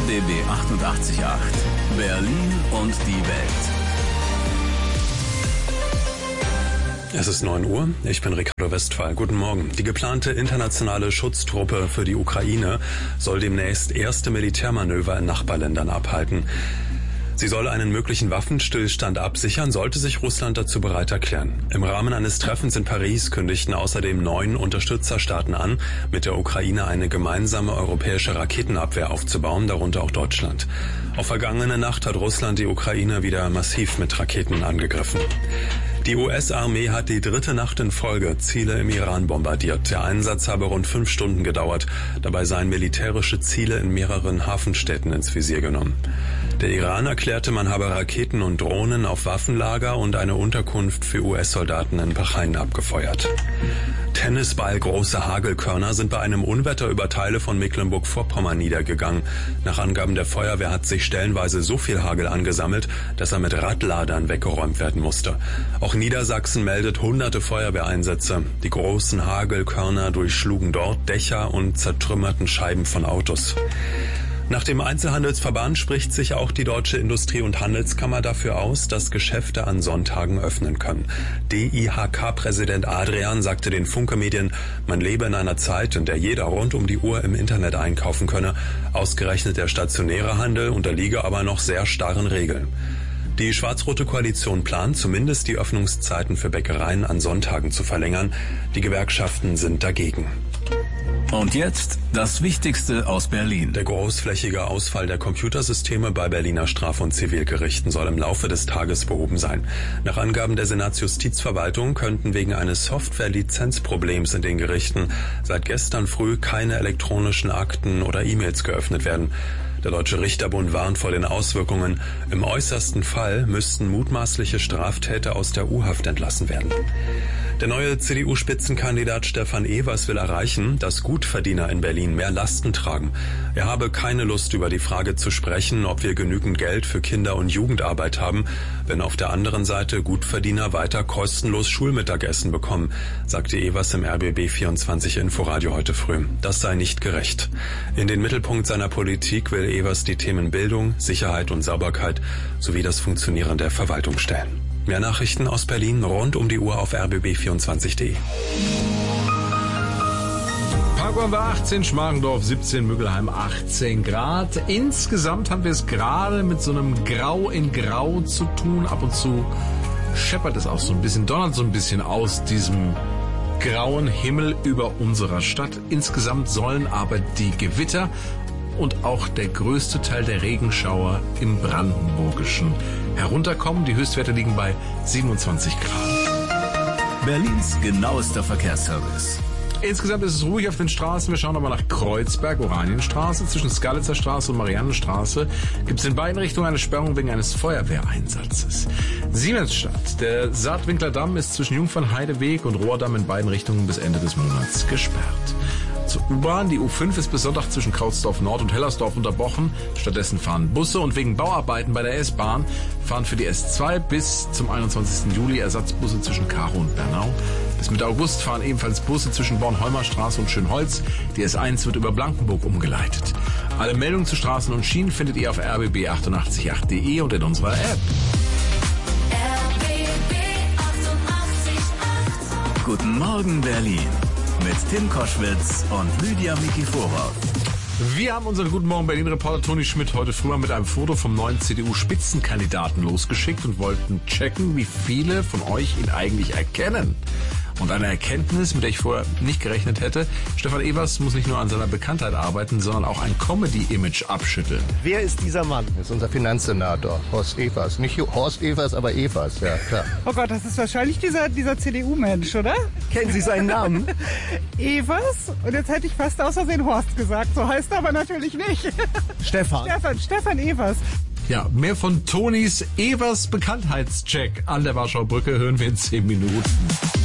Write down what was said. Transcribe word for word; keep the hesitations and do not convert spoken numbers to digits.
B B achtundachtzig Komma acht. Berlin und die Welt. Es ist neun Uhr, ich bin Ricardo Westphal. Guten Morgen. Die geplante internationale Schutztruppe für die Ukraine soll demnächst erste Militärmanöver in Nachbarländern abhalten. Sie soll einen möglichen Waffenstillstand absichern, sollte sich Russland dazu bereit erklären. Im Rahmen eines Treffens in Paris kündigten außerdem neun Unterstützerstaaten an, mit der Ukraine eine gemeinsame europäische Raketenabwehr aufzubauen, darunter auch Deutschland. Auf vergangene Nacht hat Russland die Ukraine wieder massiv mit Raketen angegriffen. Die U S-Armee hat die dritte Nacht in Folge Ziele im Iran bombardiert. Der Einsatz habe rund fünf Stunden gedauert. Dabei seien militärische Ziele in mehreren Hafenstädten ins Visier genommen. Der Iran erklärte, man habe Raketen und Drohnen auf Waffenlager und eine Unterkunft für U S-Soldaten in Bahrain abgefeuert. Tennisball große Hagelkörner sind bei einem Unwetter über Teile von Mecklenburg-Vorpommern niedergegangen. Nach Angaben der Feuerwehr hat sich stellenweise so viel Hagel angesammelt, dass er mit Radladern weggeräumt werden musste. Auch Niedersachsen meldet hunderte Feuerwehreinsätze. Die großen Hagelkörner durchschlugen dort Dächer und zertrümmerten Scheiben von Autos. Nach dem Einzelhandelsverband spricht sich auch die Deutsche Industrie- und Handelskammer dafür aus, dass Geschäfte an Sonntagen öffnen können. D I H K-Präsident Adrian sagte den Funke-Medien, man lebe in einer Zeit, in der jeder rund um die Uhr im Internet einkaufen könne. Ausgerechnet der stationäre Handel unterliege aber noch sehr starren Regeln. Die schwarz-rote Koalition plant, zumindest die Öffnungszeiten für Bäckereien an Sonntagen zu verlängern. Die Gewerkschaften sind dagegen. Und jetzt das Wichtigste aus Berlin. Der großflächige Ausfall der Computersysteme bei Berliner Straf- und Zivilgerichten soll im Laufe des Tages behoben sein. Nach Angaben der Senatsjustizverwaltung könnten wegen eines Software-Lizenzproblems in den Gerichten seit gestern früh keine elektronischen Akten oder E-Mails geöffnet werden. Der Deutsche Richterbund warnt vor den Auswirkungen. Im äußersten Fall müssten mutmaßliche Straftäter aus der U-Haft entlassen werden. Der neue C D U-Spitzenkandidat Stefan Evers will erreichen, dass Gutverdiener in Berlin mehr Lasten tragen. Er habe keine Lust, über die Frage zu sprechen, ob wir genügend Geld für Kinder- und Jugendarbeit haben, wenn auf der anderen Seite Gutverdiener weiter kostenlos Schulmittagessen bekommen, sagte Evers im R B B vierundzwanzig Inforadio heute früh. Das sei nicht gerecht. In den Mittelpunkt seiner Politik will Evers die Themen Bildung, Sicherheit und Sauberkeit sowie das Funktionieren der Verwaltung stellen. Mehr Nachrichten aus Berlin rund um die Uhr auf r b b vierundzwanzig punkt d e. Paderborn war achtzehn, Schmargendorf siebzehn, Müggelheim achtzehn Grad. Insgesamt haben wir es gerade mit so einem Grau in Grau zu tun. Ab und zu scheppert es auch so ein bisschen, donnert so ein bisschen aus diesem grauen Himmel über unserer Stadt. Insgesamt sollen aber die Gewitter und auch der größte Teil der Regenschauer im Brandenburgischen herunterkommen. Die Höchstwerte liegen bei siebenundzwanzig Grad. Berlins genauester Verkehrsservice. Insgesamt ist es ruhig auf den Straßen. Wir schauen aber nach Kreuzberg, Oranienstraße. Zwischen Skalitzer Straße und Mariannenstraße gibt es in beiden Richtungen eine Sperrung wegen eines Feuerwehreinsatzes. Siemensstadt. Der Saatwinkler Damm ist zwischen Jungfernheideweg und Rohrdamm in beiden Richtungen bis Ende des Monats gesperrt. Zur U-Bahn. Die U fünf ist bis Sonntag zwischen Krautsdorf Nord und Hellersdorf unterbrochen. Stattdessen fahren Busse und wegen Bauarbeiten bei der S-Bahn fahren für die S zwei bis zum einundzwanzigsten Juli Ersatzbusse zwischen Karow und Bernau. Bis Mitte August fahren ebenfalls Busse zwischen Bornholmer-Straße und Schönholz. Die S eins wird über Blankenburg umgeleitet. Alle Meldungen zu Straßen und Schienen findet ihr auf r b b achtundachtzig punkt acht punkt d e und in unserer App. R B B achtundachtzig Komma acht. Guten Morgen Berlin. Mit Tim Koschwitz und Lydia Mikiforov. Wir haben unseren Guten Morgen Berlin-Reporter Toni Schmidt heute früh mal mit einem Foto vom neuen C D U-Spitzenkandidaten losgeschickt und wollten checken, wie viele von euch ihn eigentlich erkennen. Und eine Erkenntnis, mit der ich vorher nicht gerechnet hätte: Stefan Evers muss nicht nur an seiner Bekanntheit arbeiten, sondern auch ein Comedy-Image abschütteln. Wer ist dieser Mann? Das ist unser Finanzsenator, Horst Evers. Nicht Horst Evers, aber Evers, ja klar. Oh Gott, das ist wahrscheinlich dieser, dieser C D U-Mensch, oder? Kennen Sie seinen Namen? Evers? Und jetzt hätte ich fast aus Versehen Horst gesagt. So heißt er aber natürlich nicht. Stefan. Stefan, Stefan Evers. Ja, mehr von Tonis Evers Bekanntheitscheck an der Warschauer Brücke hören wir in zehn Minuten.